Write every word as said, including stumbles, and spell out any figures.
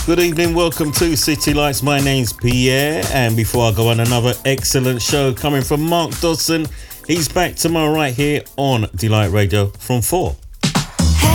Good evening, welcome to City Lights. My name's Pierre, and before I go on, another excellent show coming from Mark Dodson. He's back tomorrow right here on Delight Radio from four.